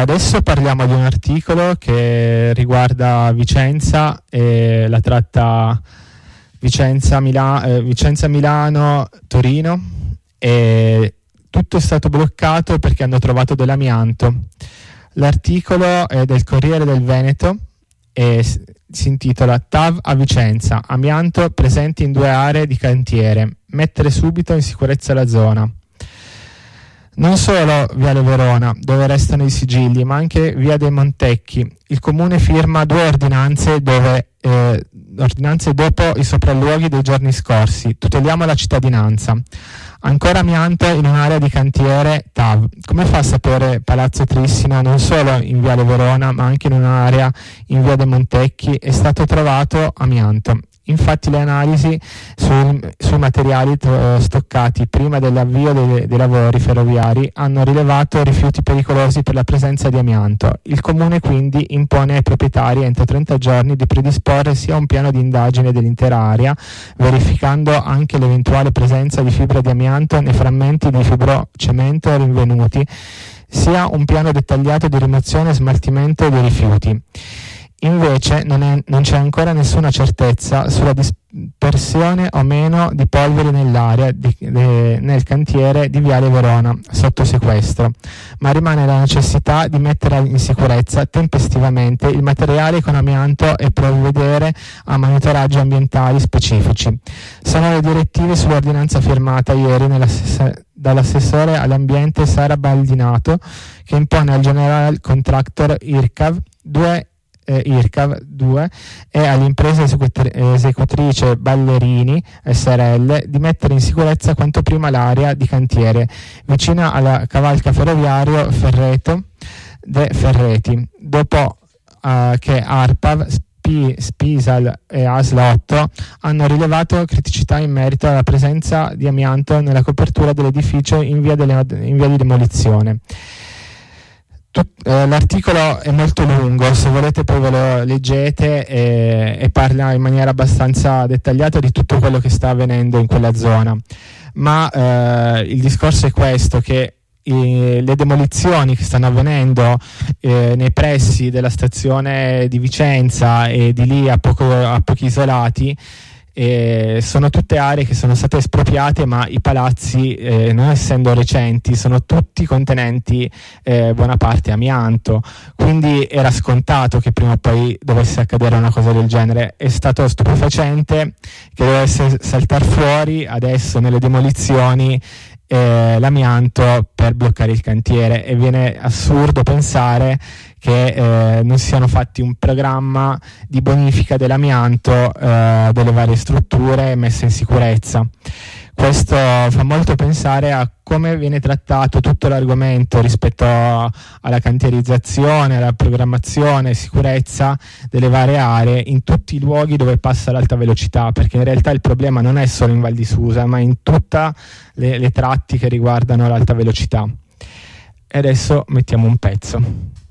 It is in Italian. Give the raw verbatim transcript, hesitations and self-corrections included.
adesso parliamo di un articolo che riguarda Vicenza e la tratta Vicenza, Mila- eh, Vicenza Milano Torino, e tutto è stato bloccato perché hanno trovato dell'amianto. L'articolo è del Corriere del Veneto e si intitola T A V a Vicenza, amianto presenti in due aree di cantiere, mettere subito in sicurezza la zona. Non solo Viale Verona, dove restano i sigilli, ma anche Via dei Montecchi. Il comune firma due ordinanze dove eh, ordinanze dopo i sopralluoghi dei giorni scorsi. Tuteliamo la cittadinanza. Ancora amianto in un'area di cantiere T A V. Come fa a sapere Palazzo Trissino, non solo in Viale Verona, ma anche in un'area in Via dei Montecchi, è stato trovato amianto? Infatti le analisi sui, sui materiali to- stoccati prima dell'avvio dei, dei lavori ferroviari hanno rilevato rifiuti pericolosi per la presenza di amianto. Il comune quindi impone ai proprietari entro trenta giorni di predisporre sia un piano di indagine dell'intera area, verificando anche l'eventuale presenza di fibra di amianto nei frammenti di fibrocemento rinvenuti, sia un piano dettagliato di rimozione e smaltimento dei rifiuti. Invece non, è, non c'è ancora nessuna certezza sulla dispersione o meno di polveri nell'area di, de, nel cantiere di Viale Verona sotto sequestro, ma rimane la necessità di mettere in sicurezza tempestivamente il materiale con amianto e provvedere a monitoraggi ambientali specifici. Sono le direttive sull'ordinanza firmata ieri nella, dall'assessore all'ambiente Sara Baldinato, che impone al General Contractor I R C A V due Eh, I R C A V due e all'impresa esecutor- esecutrice Ballerini S R L di mettere in sicurezza quanto prima l'area di cantiere vicina alla cavalca ferroviario Ferreto de Ferreti, dopo uh, che ARPAV, Sp- Spisal e ASLA otto hanno rilevato criticità in merito alla presenza di amianto nella copertura dell'edificio in via, delle, in via di demolizione. Tut, eh, l'articolo è molto lungo, se volete poi ve lo leggete, e, e parla in maniera abbastanza dettagliata di tutto quello che sta avvenendo in quella zona, ma eh, il discorso è questo, che i, le demolizioni che stanno avvenendo eh, nei pressi della stazione di Vicenza e di lì a, poco, a pochi isolati, E sono tutte aree che sono state espropriate, ma i palazzi, eh, non essendo recenti, sono tutti contenenti eh, buona parte amianto, quindi era scontato che prima o poi dovesse accadere una cosa del genere. È stato stupefacente che dovesse saltare fuori adesso nelle demolizioni eh, l'amianto per bloccare il cantiere, e viene assurdo pensare che eh, non si siano fatti un programma di bonifica dell'amianto eh, delle varie strutture e messa in sicurezza. Questo fa molto pensare a come viene trattato tutto l'argomento rispetto a, alla cantierizzazione, alla programmazione e sicurezza delle varie aree in tutti i luoghi dove passa l'alta velocità, perché in realtà il problema non è solo in Val di Susa, ma in tutte le, le tratti che riguardano l'alta velocità. E adesso mettiamo un pezzo.